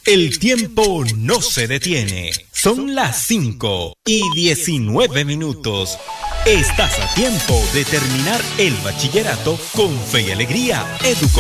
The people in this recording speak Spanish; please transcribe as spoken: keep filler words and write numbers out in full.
El tiempo no se detiene. Son las cinco y diecinueve minutos. Estás a tiempo de terminar el bachillerato con fe y alegría. Educo